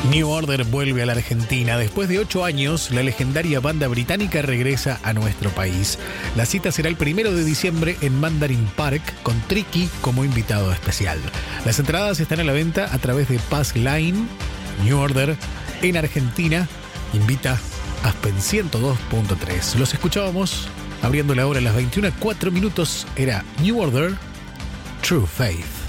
New Order vuelve a la Argentina. Después de 8 años, la legendaria banda británica regresa a nuestro país. La cita será el 1 de diciembre en Mandarin Park, con Tricky como invitado especial. Las entradas están a la venta a través de Pass Line. New Order en Argentina invita Aspen 102.3. Los escuchábamos abriendo la hora a las 21:04. Era New Order, True Faith.